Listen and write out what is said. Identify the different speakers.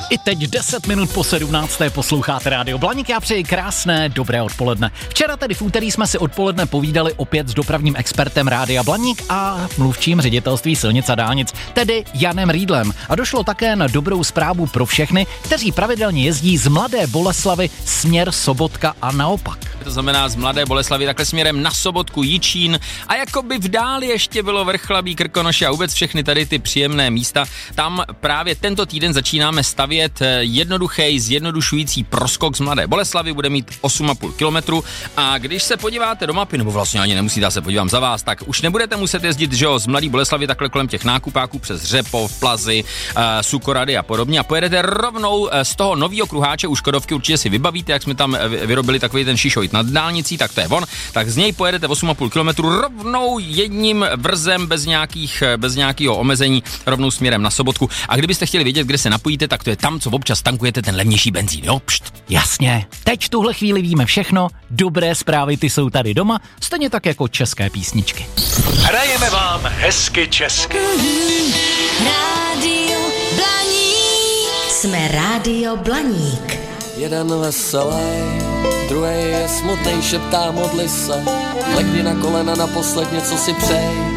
Speaker 1: I teď 10 minut po 17. posloucháte Rádio Blaník, já přeji krásné dobré odpoledne. Včera tedy v úterý jsme si odpoledne povídali opět s dopravním expertem Rádia Blaník a mluvčím ředitelství silnic a dálnic, tedy Janem Riedlem. A došlo také na dobrou zprávu pro všechny, kteří pravidelně jezdí z Mladé Boleslavi směr Sobotka a naopak.
Speaker 2: To znamená z Mladé Boleslavy takhle směrem na Sobotku, Jičín a jakoby v dáli ještě bylo Vrchlabí, Krkonoše a vůbec všechny tady ty příjemné místa. Tam právě tento týden začínáme stavět jednoduchý, zjednodušující proskok z Mladé Boleslavy, bude mít 8,5 kilometru a když se podíváte do mapy, nebo vlastně ani nemusíte, já se podívám za vás, tak už nebudete muset jezdit, že jo, z Mladé Boleslavy takhle kolem těch nákupáků přes Řepov, Plazy, Sukorady a podobně a pojedete rovnou z toho nového kruháče u Škodovky, určitě si vybavíte, jak jsme tam vyrobili takový ten šišojt nad dálnicí, tak to je on, tak z něj pojedete 8,5 kilometru rovnou jedním vrzem bez nějakého omezení rovnou směrem na Sobotku. A kdybyste chtěli vědět, kde se napojíte, tak to je tam, co občas tankujete ten levnější benzín, jo? Pšt.
Speaker 1: Jasně, teď v tuhle chvíli víme všechno, dobré zprávy ty jsou tady doma, stejně tak jako české písničky.
Speaker 3: Hrajeme vám hezky česky.
Speaker 4: Rádio Blaník. Jsme Rádio Blaník.
Speaker 5: Jeden veselý, druhý je smutnej, šeptá modli se. Legni na kolena naposled, něco si přej.